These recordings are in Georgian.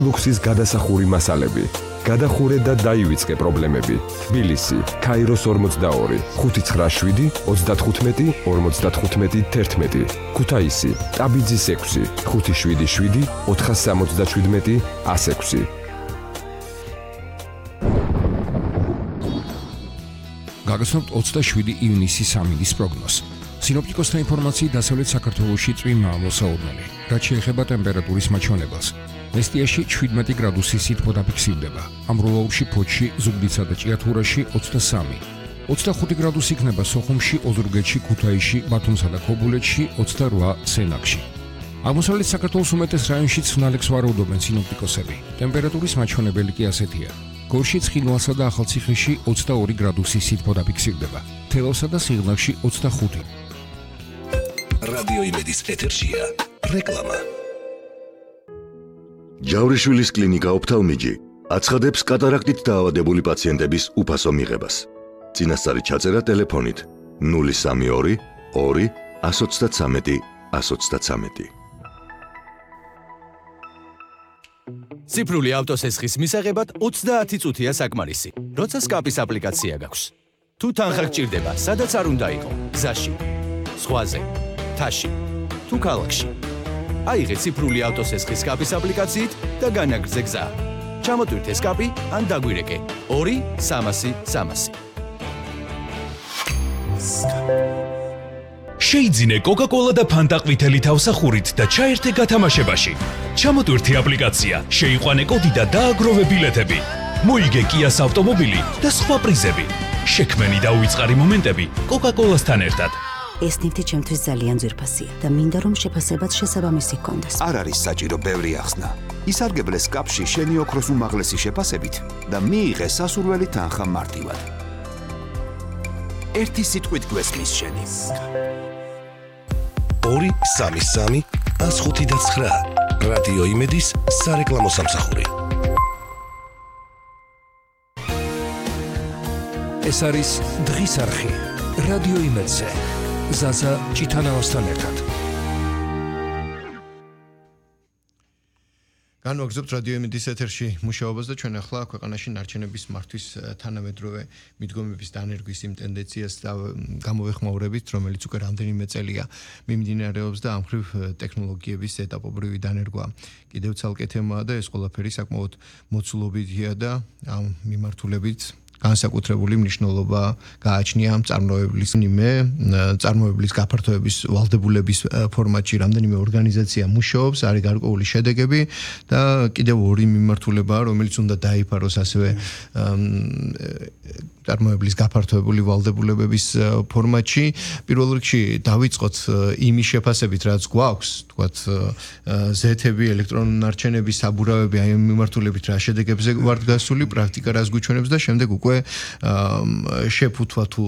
ლუქსის გადასახური მასალები. გადახურე და დაივიწყე პრობლემები. თბილისი, ქაიროს 42, 597, 35, 55, 11. ქუთაისი, ტაბიძის 6, 577, 477, 106. გაგაცნობთ 27 ივნისის სამინდის პროგნოზს. სინოპტიკოსთა ინფორმაციით დასავლეთ საქართველოში წვიმაა მოსაოდნელი, რაც შეეხება ტემპერატურის მაჩვენებელს. მესტიაში 17 გრადუსის სითბო დაფიქსირდება. ამროლაურში, ფოთში, ზუგდიდსა და ჭიათურაში 23. 25 გრადუსი იქნება სოხუმში, ოზურგეთში, ქუთაისში, ბათუმსა და ქობულეთში, 28 სენაკში. აღმოსავლეთ საქართველოს უმეტეს რაიონშიც ხნალექს ვარაუდობენ სინოპტიკოსები. ტემპერატურის მაჩვენებელი კი ასეთია. გორში, ცხინვალსა და ახალციხეში 22 გრადუსის სითბო დაფიქსირდება. თელავსა და სიღნაღში 25. რადიო იმედის ეთერშია რეკლამა. ჯავრიშვილის კლინიკა ოფთალმიჯი აცხადებს კატარაქტით დაავადებული პაციენტების უფასო მიღებას. წინასწარი ჩაწერა ტელეფონით 032 2 133 133. ციფრული ავტოსესხის მისაღებად 30 წუთია საკმარისი, როცა სკაპის აპლიკაცია გაქვს. თუ თანხა გჭირდება, სადაც არ უნდა იყო, გზაში, ზღვაზე, თაში, თუ ქალაქში. აიღე ციფრული ავტოსესხის სკაპის აპლიკაციით და განაგრძე გზა. ჩამოტვირთე სკაპი ან დაგვირეკე 2-300-300. შეიძინე კოკა-კოლა და ფანტა ყვითელი თავსახურით და ჩაერთე გათამაშებაში. ჩამოტვირთე აპლიკაცია, შეიყვანე კოდი და დააგროვე ბილეთები. მოიგე კიას ავტომობილი და სხვა პრიზები. შექმენი და უიწყარი მომენტები კოკა-კოლასთან ერთად. ეს ნივთი ჩემთვის ძალიან ძვირფასია და მინდა რომ შეფასებაც შესაბამისი ჰქონდეს. არ არის საჭირო ბევრი ახსნა. ისარგებლე სკაპში შენი ოქროს უმაღლესი შეფასებით და მიიღე სასურველი თანხა მარტივად. ერთი სიტყვით გვესმის შენი. 2-3-3-159 რადიო იმედის სარეკლამო სამსახური. ეს არის დღის არხი რადიო იმედზე. ზაზა ჭიტანავასთან ერთად. განვაგრძობთ რადიო იმედის ეთერში მუშაობას და ჩვენ ახლა ქვეყანაში ნარჩენების მართვის თანამედროვე მიდგომების დანერგვის იმ ტენდენციას და გამოვეხმაურებით, რომელიც უკვე რამდენიმე წელია მიმდინარეობს და ამ ხრივ ტექნოლოგიების ეტაპობრივი დანერგვა კიდევ ცალკე თემაა და ეს ყველაფერი საკმაოდ მოცულობითია და ამ მიმართულებით განსაკუთრებული მნიშვნელობა გააჩნია წარმოებლის გაფართოების ვალდებულების ფორმატში რამდენიმე ორგანიზაცია მუშაობს, არის გარკვეული შედეგები და კიდევ ორი მიმართულებაა, რომელიც უნდა დაიფაროს ასევე წარმოებლის გაფართოებული ვალდებულებების ფორმატში. პირველ რიგში დავიწყოთ იმის შეფასებით, რაც გვაქვს, თქვათ ზეთები, ელექტრონული ნარჩენები, საბურავები, აი ამ მიმართულებით რა შედეგებზე ვართ გასული, პრაქტიკა რას გვიჩვენებს და შემდეგ უკვე შეფუთვა თუ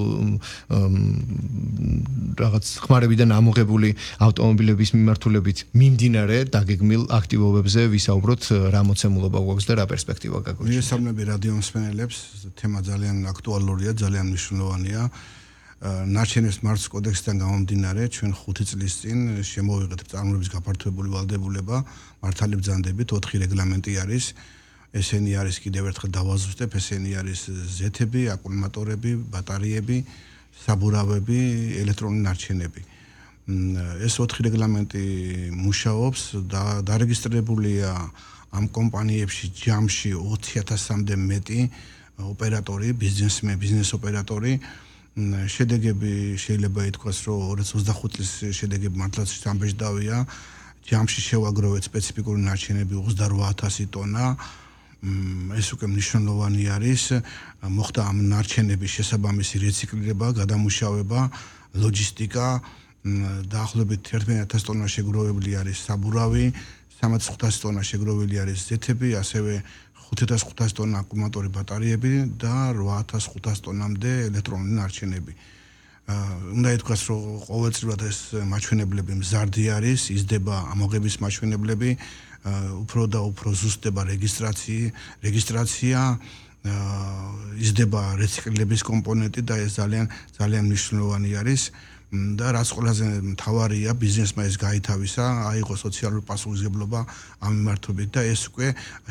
რაღაც ხმარებიდან ამოღებული ავტომობილების მიმართულებით მიმდინარე დაგეგმილ აქტივობებზე ვისაუბროთ, რა მოცემულობა გვაქვს და რა პერსპექტივა გაგვიჩნია. მივესალმები რადიო მსმენელებს, თემა ძალიან აქტუალურია, ძალიან მნიშვნელოვანია. ნარჩენების მართვის კოდექსიდან გამომდინარე, ჩვენ 5 წლის წინ შემოვიღეთ წარმოების გაფართოებული ვალდებულება, მართალიბძანდებით 4 რეგლამენტი არის. ესენი არის კიდევ ერთხელ დავაზუსტებ, ესენი არის ზეთები, აკუმულატორები, ბატარეები, საბურავები, ელექტრონული ნარჩენები. ეს 4 რეგლამენტი მუშაობს და დარეგისტრირებულია ამ კომპანიებში ჯამში 20,000-მდე მეტი ოპერატორი, ბიზნეს ოპერატორი. შედეგები შეიძლება ითქვას, რომ 2025 წლის შედეგები მართლაც სამბეჭდავია. ჯამში შევაგროვეთ სპეციფიკური ნარჩენები 28,000 ტონა. ეს უკვე მნიშვნელოვანი არის. მოხდა ამ ნარჩენების შესაბამისი რეციკლირება, გადამუშავება, ლოჯისტიკა. დაახლოებით 11,000 ტონა შეგროვებული არის საბურავი, 3,500 ტონა შეგროვილი არის ზეთები, ასევე 5,500 ტონა აკუმულატორი ბატარეები და 8,500 ტონამდე ელექტრონული ნარჩენები. უნდა ითქვას, რომ ყოველწლიურად ეს მაჩვენებლები მზარდი არის, იზრდება ამოღების მაჩვენებლები, უფრო და უფრო ზუსტდება რეგისტრაცია, იზრდება რეციკლირების კომპონენტი და ეს ძალიან მნიშვნელოვანი არის. და რაც ყველაზე მთავარია, ბიზნესმა ეს გაითავისა, აიღო სოციალური პასუხისმგებლობა ამ მიმართულებით და ეს უკვე